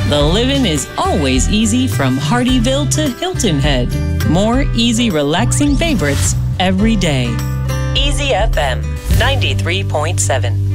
The living is always easy from Hardyville to Hilton Head. More easy, relaxing favorites every day. Easy FM 93.7.